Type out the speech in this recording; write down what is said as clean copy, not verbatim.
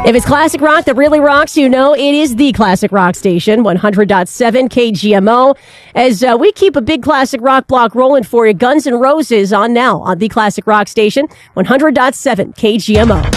If it's classic rock that really rocks, you know it is the Classic Rock Station, 100.7 KGMO. As we keep a big classic rock block rolling for you, Guns N' Roses on now on the Classic Rock Station, 100.7 KGMO.